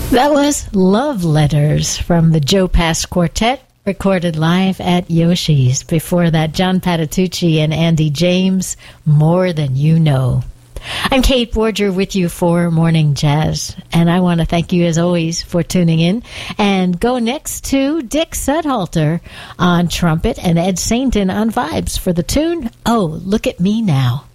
That was Love Letters from the Joe Pass Quartet, recorded live at Yoshi's. Before that, John Patitucci and Andy James, More Than You Know. I'm Kate Borger with you for Morning Jazz, and I want to thank you as always for tuning in, and go next to Dick Sudhalter on trumpet and Ed Sainton on vibes for the tune, Oh, Look at Me Now.